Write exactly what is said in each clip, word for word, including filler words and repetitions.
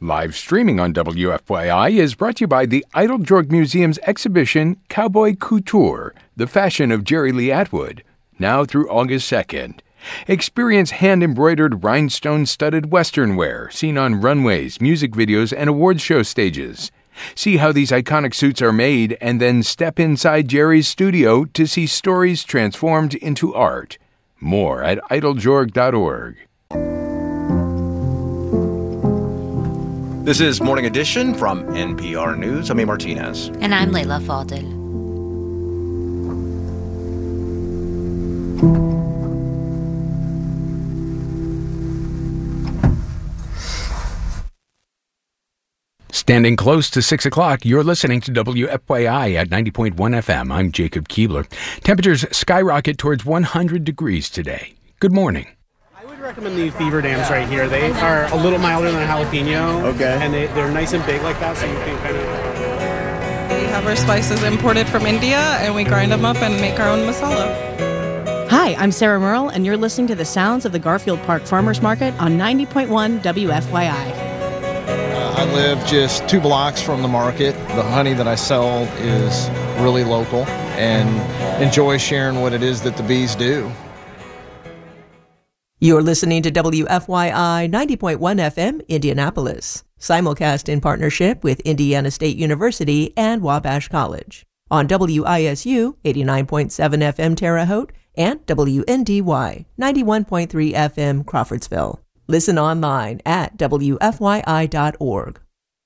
Live streaming on W F Y I is brought to you by the Eiteljorg Museum's exhibition Cowboy Couture, the fashion of Jerry Lee Atwood, now through August second. Experience hand-embroidered rhinestone-studded Western wear seen on runways, music videos, and award show stages. See how these iconic suits are made and then step inside Jerry's studio to see stories transformed into art. More at eiteljorg dot org. This is Morning Edition from N P R News. I'm A. Martinez. And I'm Leila Fadel. Standing close to six o'clock, you're listening to W F Y I at ninety point one F M. I'm Jacob Keebler. Temperatures skyrocket towards one hundred degrees today. Good morning. I would recommend these beaver dams right here. They are a little milder than a jalapeno. Okay. And they, they're nice and big like that, so you can kind of... We have our spices imported from India, and we grind them up and make our own masala. Hi, I'm Sarah Merle, and you're listening to the sounds of the Garfield Park Farmers Market on ninety point one W F Y I. I live just two blocks from the market. The honey that I sell is really local and enjoy sharing what it is that the bees do. You're listening to W F Y I ninety point one F M, Indianapolis, simulcast in partnership with Indiana State University and Wabash College. On W I S U eighty-nine point seven F M Terre Haute and W N D Y ninety-one point three F M Crawfordsville. Listen online at W F Y I dot org.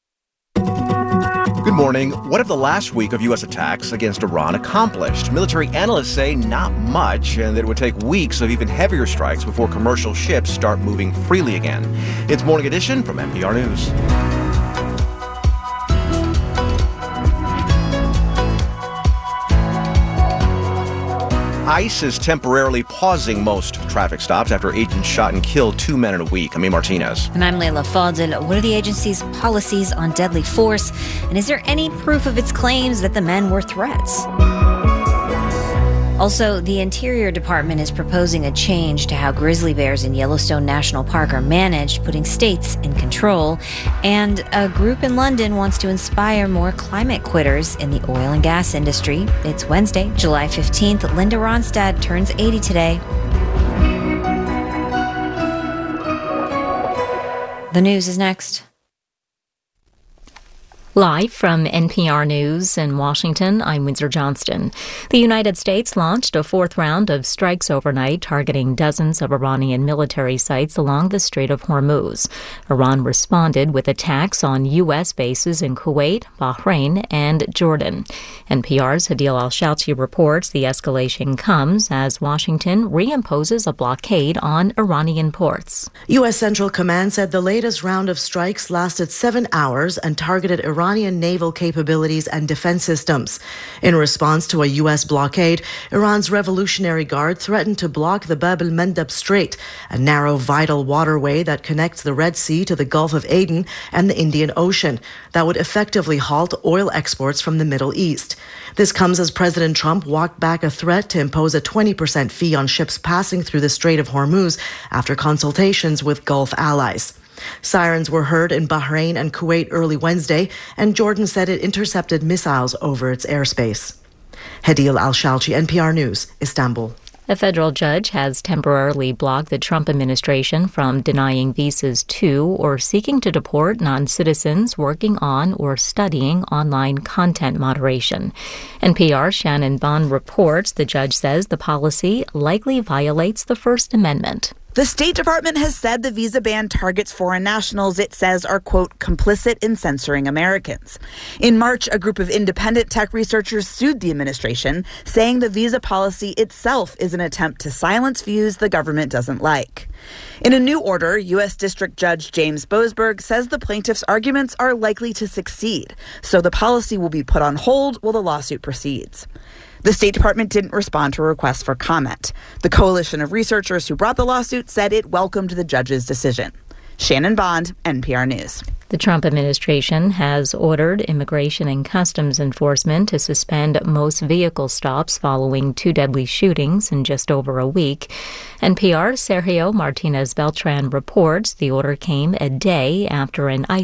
Good morning. What have the last week of U S attacks against Iran accomplished? Military analysts say not much, and that it would take weeks of even heavier strikes before commercial ships start moving freely again. It's Morning Edition from N P R News. ICE is temporarily pausing most traffic stops after agents shot and killed two men in a week. I'm A. Martinez. And I'm Leila Fadel. What are the agency's policies on deadly force? And is there any proof of its claims that the men were threats? Also, the Interior Department is proposing a change to how grizzly bears in Yellowstone National Park are managed, putting states in control. And a group in London wants to inspire more climate quitters in the oil and gas industry. It's Wednesday, July fifteenth. Linda Ronstadt turns eighty today. The news is next. Live from N P R News in Washington, I'm Windsor Johnston. The United States launched a fourth round of strikes overnight targeting dozens of Iranian military sites along the Strait of Hormuz. Iran responded with attacks on U S bases in Kuwait, Bahrain, and Jordan. N P R's Hadil Al-Shalchi reports the escalation comes as Washington reimposes a blockade on Iranian ports. U S Central Command said the latest round of strikes lasted seven hours and targeted Iran Iranian naval capabilities and defense systems. In response to a U S blockade, Iran's Revolutionary Guard threatened to block the Bab el-Mandeb Strait, a narrow vital waterway that connects the Red Sea to the Gulf of Aden and the Indian Ocean, that would effectively halt oil exports from the Middle East. This comes as President Trump walked back a threat to impose a twenty percent fee on ships passing through the Strait of Hormuz after consultations with Gulf allies. Sirens were heard in Bahrain and Kuwait early Wednesday, and Jordan said it intercepted missiles over its airspace. Hadil Al-Shalchi, N P R News, Istanbul. A federal judge has temporarily blocked the Trump administration from denying visas to or seeking to deport non-citizens working on or studying online content moderation. N P R's Shannon Bond reports the judge says the policy likely violates the First Amendment. The State Department has said the visa ban targets foreign nationals it says are, quote, complicit in censoring Americans. In March, a group of independent tech researchers sued the administration, saying the visa policy itself is an attempt to silence views the government doesn't like. In a new order, U S District Judge James Boasberg says the plaintiffs' arguments are likely to succeed, so the policy will be put on hold while the lawsuit proceeds. The State Department didn't respond to a request for comment. The coalition of researchers who brought the lawsuit said it welcomed the judge's decision. Shannon Bond, N P R News. The Trump administration has ordered Immigration and Customs Enforcement to suspend most vehicle stops following two deadly shootings in just over a week. N P R's Sergio Martinez Beltran reports the order came a day after an